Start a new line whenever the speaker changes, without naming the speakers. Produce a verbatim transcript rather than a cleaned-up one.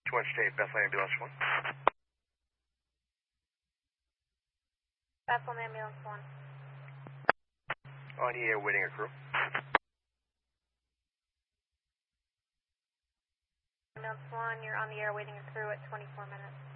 two hundred eight, Bethlehem Ambulance one.
Bethlehem Ambulance one.
On the air, waiting a crew.
Ambulance one, you're on the air waiting a crew at twenty-four minutes.